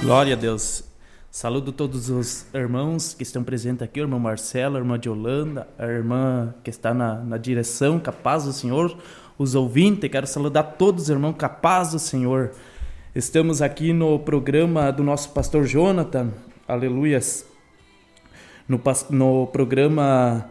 Glória a Deus. Saludo todos os irmãos que estão presentes aqui, o irmão Marcelo, a irmã de Holanda, a irmã que está na direção, com a paz do Senhor, os ouvintes. Quero saludar todos os irmãos com a paz do Senhor. Estamos aqui no programa do nosso pastor Jonathan, aleluias, no programa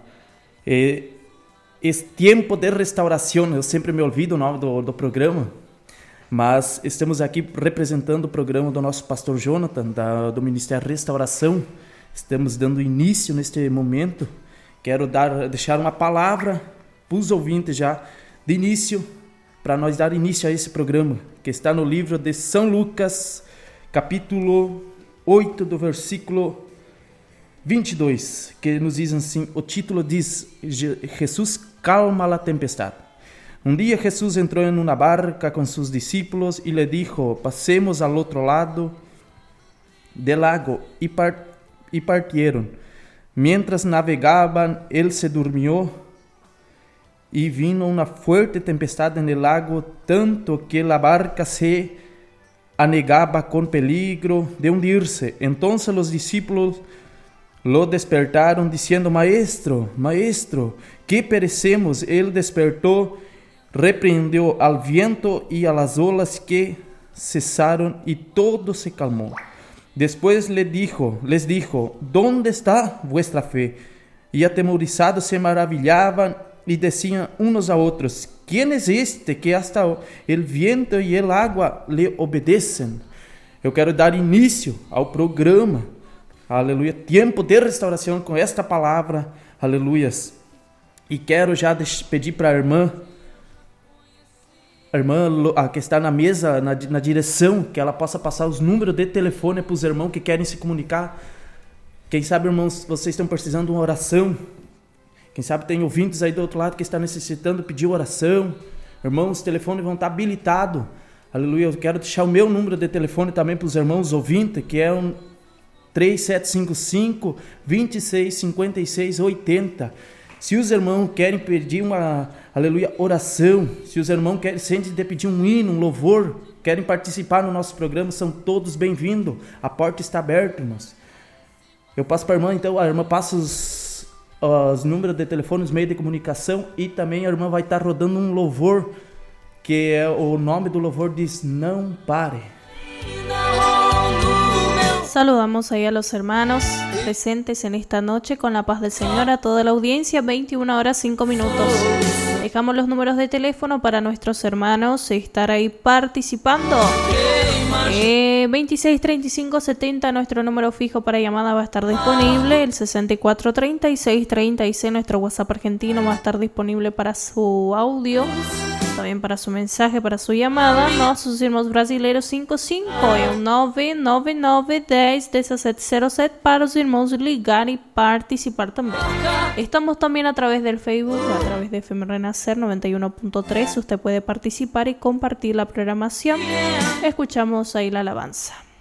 Tempo de Restauração. Eu sempre me olvido o nome do programa, mas estamos aqui representando o programa do nosso pastor Jonathan, do Ministério Restauração. Estamos dando início neste momento. Quero deixar uma palavra para os ouvintes já de início, para nós dar início a esse programa, que está no livro de São Lucas, capítulo 8, do versículo 22, que nos diz assim, o título diz, Jesus calma a tempestade. Un día Jesús entró en una barca con sus discípulos y le dijo, pasemos al otro lado del lago, y partieron. Mientras navegaban, él se durmió y vino una fuerte tempestad en el lago, tanto que la barca se anegaba con peligro de hundirse. Entonces los discípulos lo despertaron diciendo, Maestro, que perecemos. Él despertó, repreendió al viento y a las olas, que cesaron y todo se calmó. Después les dijo, ¿dónde está vuestra fe? Y atemorizados se maravillaban y decían unos a otros, ¿quién es este que hasta el viento y el agua le obedecen? Eu quero dar início ao programa, aleluia, Tempo de Restauração, com esta palavra, aleluias. E quero já pedir para a irmã que está na mesa, na direção, que ela possa passar os números de telefone para os irmãos que querem se comunicar. Quem sabe, irmãos, vocês estão precisando de uma oração. Quem sabe tem ouvintes aí do outro lado que estão necessitando pedir oração. Irmãos, os telefones vão estar habilitados. Aleluia, eu quero deixar o meu número de telefone também para os irmãos ouvintes, que é 3755 2656 80. Se os irmãos querem pedir uma, aleluia, oração, se os irmãos sentem de pedir um hino, um louvor, querem participar no nosso programa, são todos bem-vindos. A porta está aberta, irmãos. Eu passo para a irmã, então, a irmã passa os números de telefone, os meios de comunicação, e também a irmã vai estar rodando um louvor, que é o nome do louvor diz, Não Pare. Saludamos ahí a los hermanos presentes en esta noche con la paz del Señor, a toda la audiencia, 21 horas 5 minutos. Dejamos los números de teléfono para nuestros hermanos estar ahí participando. 26 35 70, nuestro número fijo para llamada va a estar disponible. El 64 36 36, nuestro WhatsApp argentino va a estar disponible para su audio, también para su mensaje, para su llamada. Nossos irmãos brasileiros 55 e 999 10 1707 para os irmãos ligar y participar también. Estamos también a través del Facebook, a través de FM Renacer 91.3. Usted puede participar y compartir la programación. Escuchamos ahí la alabanza.